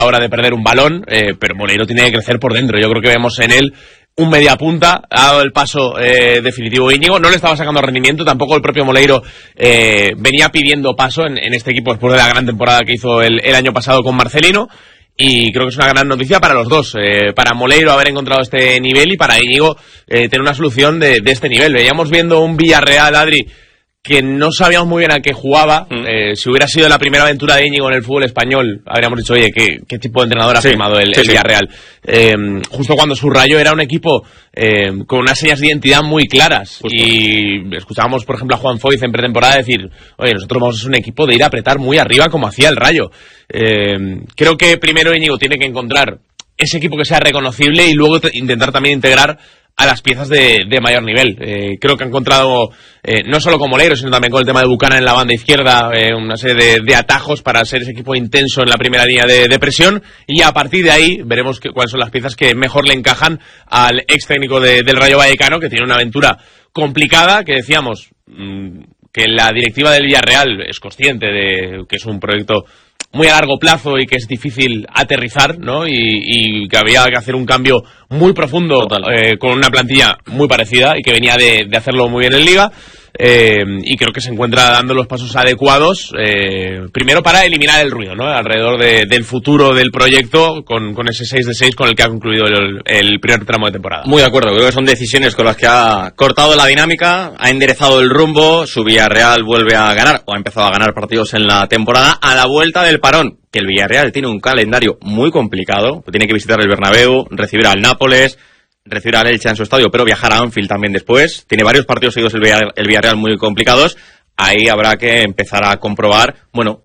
hora de perder un balón, pero Moleiro tiene que crecer por dentro. Yo creo que vemos en él un mediapunta, ha dado el paso definitivo Íñigo, no le estaba sacando rendimiento, tampoco el propio Moleiro venía pidiendo paso en este equipo después de la gran temporada que hizo el año pasado con Marcelino, y creo que es una gran noticia para los dos, para Moleiro haber encontrado este nivel y para Íñigo tener una solución de este nivel. Veíamos viendo un Villarreal, Adri, que no sabíamos muy bien a qué jugaba. Si hubiera sido la primera aventura de Íñigo en el fútbol español, habríamos dicho, oye, ¿qué tipo de entrenador ha firmado el Villarreal? Justo cuando su Rayo era un equipo con unas señas de identidad muy claras. Justo. Y escuchábamos, por ejemplo, a Juan Foyz en pretemporada decir, oye, nosotros vamos a ser un equipo de ir a apretar muy arriba como hacía el Rayo. Creo que primero Íñigo tiene que encontrar ese equipo que sea reconocible y luego intentar también integrar a las piezas de mayor nivel. Creo que ha encontrado, no solo con Moleiro, sino también con el tema de Buchanan en la banda izquierda, una serie de atajos para ser ese equipo intenso en la primera línea de presión, y a partir de ahí veremos cuáles son las piezas que mejor le encajan al ex técnico del Rayo Vallecano, que tiene una aventura complicada, que decíamos que la directiva del Villarreal es consciente de que es un proyecto muy a largo plazo y que es difícil aterrizar, ¿no? Y que había que hacer un cambio muy profundo con una plantilla muy parecida y que venía de hacerlo muy bien en Liga. Y creo que se encuentra dando los pasos adecuados, primero para eliminar el ruido, ¿no? Alrededor del futuro del proyecto con ese 6-6 con el que ha concluido el primer tramo de temporada. Muy de acuerdo, creo que son decisiones con las que ha cortado la dinámica, ha enderezado el rumbo, su Villarreal vuelve a ganar, o ha empezado a ganar partidos en la temporada, a la vuelta del parón, que el Villarreal tiene un calendario muy complicado, tiene que visitar el Bernabéu, recibir al Nápoles, recibir al Elche en su estadio, pero viajar a Anfield también después. Tiene varios partidos seguidos el Villarreal muy complicados. Ahí habrá que empezar a comprobar, bueno,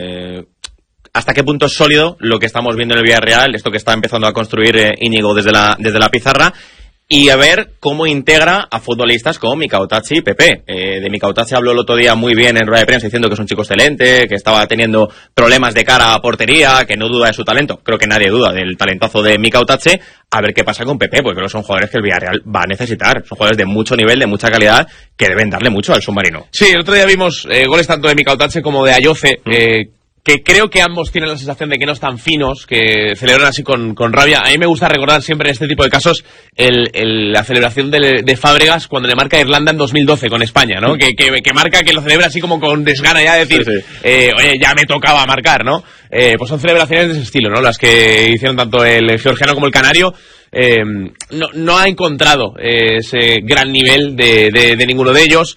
hasta qué punto es sólido lo que estamos viendo en el Villarreal, esto que está empezando a construir Íñigo desde la pizarra, y a ver cómo integra a futbolistas como Mika Otachi y Pepe. De Mika Otachi habló el otro día muy bien en rueda de prensa diciendo que es un chico excelente, que estaba teniendo problemas de cara a portería, que no duda de su talento. Creo que nadie duda del talentazo de Mika Otachi. A ver qué pasa con Pepe, porque creo que son jugadores que el Villarreal va a necesitar. Son jugadores de mucho nivel, de mucha calidad, que deben darle mucho al submarino. Sí, el otro día vimos goles tanto de Mika Otachi como de Ayoce, que creo que ambos tienen la sensación de que no están finos, que celebran así con rabia. A mí me gusta recordar siempre en este tipo de casos la celebración de Fábregas cuando le marca a Irlanda en 2012 con España, ¿no? Que marca, que lo celebra así como con desgana ya de decir, oye, ya me tocaba marcar, ¿no? Pues son celebraciones de ese estilo, ¿no? Las que hicieron tanto el georgiano como el canario. No ha encontrado ese gran nivel de ninguno de ellos.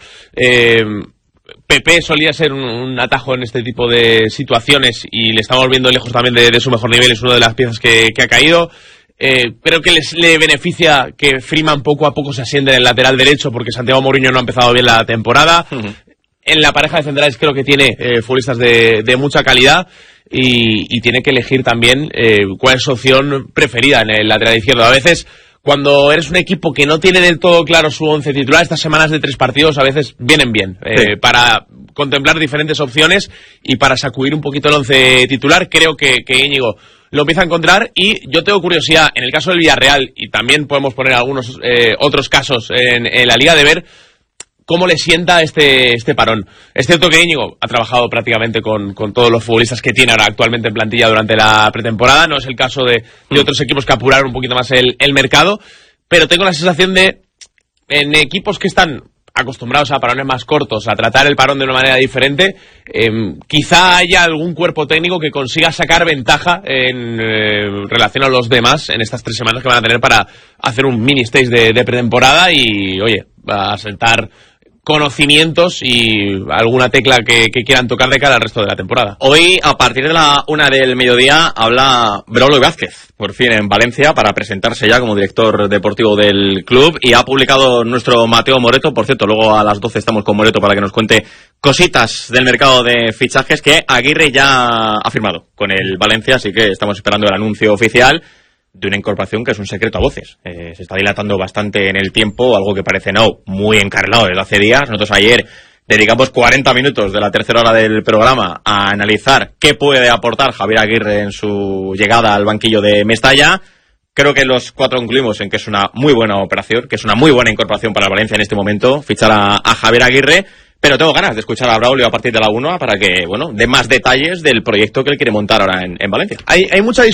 Pepe solía ser un atajo en este tipo de situaciones y le estamos viendo lejos también de su mejor nivel. Es una de las piezas que ha caído. Creo que le beneficia que Freeman poco a poco se asiente en el lateral derecho, porque Santiago Mourinho no ha empezado bien la temporada. En la pareja de centrales creo que tiene futbolistas de mucha calidad y tiene que elegir también cuál es su opción preferida en el lateral izquierdo. A veces, cuando eres un equipo que no tiene del todo claro su once titular, estas semanas de 3 partidos a veces vienen bien para contemplar diferentes opciones y para sacudir un poquito el once titular. Creo que Íñigo lo empieza a encontrar, y yo tengo curiosidad en el caso del Villarreal, y también podemos poner algunos otros casos en la Liga, de ver cómo le sienta este parón. Es cierto que Íñigo ha trabajado prácticamente con todos los futbolistas que tiene ahora actualmente en plantilla durante la pretemporada. No es el caso de otros equipos que apuraron un poquito más el mercado, pero tengo la sensación de, en equipos que están acostumbrados a parones más cortos, a tratar el parón de una manera diferente, quizá haya algún cuerpo técnico que consiga sacar ventaja en relación a los demás en estas 3 semanas que van a tener para hacer un mini stage de pretemporada y, oye, va a sentar conocimientos y alguna tecla que quieran tocar de cara al resto de la temporada. Hoy, a partir de la 1 del mediodía, habla Braulio Vázquez, por fin en Valencia, para presentarse ya como director deportivo del club, y ha publicado nuestro Mateo Moreto. Por cierto, luego a las 12 estamos con Moreto para que nos cuente cositas del mercado de fichajes, que Aguirre ya ha firmado con el Valencia, así que estamos esperando el anuncio oficial de una incorporación que es un secreto a voces. Se está dilatando bastante en el tiempo, algo que parece muy encarrilado desde hace días. Nosotros ayer dedicamos 40 minutos de la tercera hora del programa a analizar qué puede aportar Javier Aguirre en su llegada al banquillo de Mestalla. Creo que los 4 concluimos en que es una muy buena operación, que es una muy buena incorporación para Valencia en este momento, fichar a Javier Aguirre. Pero tengo ganas de escuchar a Braulio a partir de la 1 para que, dé más detalles del proyecto que él quiere montar ahora en Valencia. Hay mucha